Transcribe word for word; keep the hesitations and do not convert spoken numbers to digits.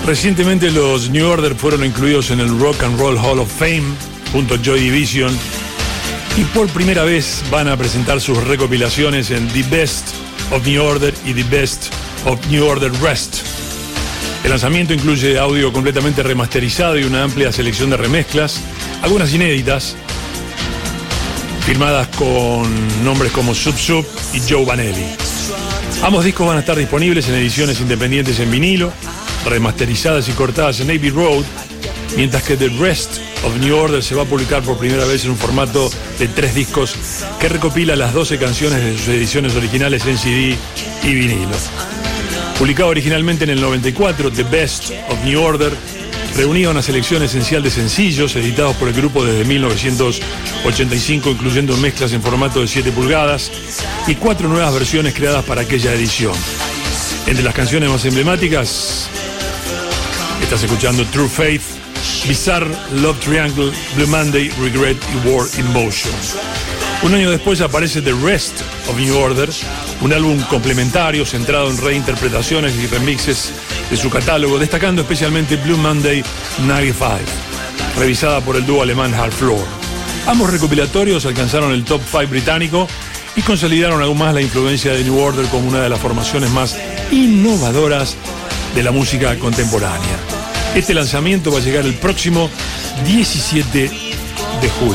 Recientemente los New Order fueron incluidos en el Rock and Roll Hall of Fame junto a Joy Division y por primera vez van a presentar sus recopilaciones en The Best of New Order y The Best of New Order Rest. El lanzamiento incluye audio completamente remasterizado y una amplia selección de remezclas, algunas inéditas, firmadas con nombres como Sub Sub y Joe Vanelli. Ambos discos van a estar disponibles en ediciones independientes en vinilo, remasterizadas y cortadas en Abbey Road, mientras que The Rest of New Order se va a publicar por primera vez en un formato de tres discos que recopila las doce canciones de sus ediciones originales en C D y vinilo. Publicado originalmente en el noventa y cuatro, The Best of New Order reunía una selección esencial de sencillos editados por el grupo desde mil novecientos ochenta y cinco, incluyendo mezclas en formato de siete pulgadas y cuatro nuevas versiones creadas para aquella edición. Entre las canciones más emblemáticas, estás escuchando True Faith, Bizarre, Love Triangle, Blue Monday, Regret y War in Motion. Un año después aparece The Rest of New Order, un álbum complementario centrado en reinterpretaciones y remixes de su catálogo, destacando especialmente Blue Monday noventa y cinco, revisada por el dúo alemán Hard Floor. Ambos recopilatorios alcanzaron el top cinco británico y consolidaron aún más la influencia de New Order como una de las formaciones más innovadoras de la música contemporánea. Este lanzamiento va a llegar el próximo diecisiete de julio.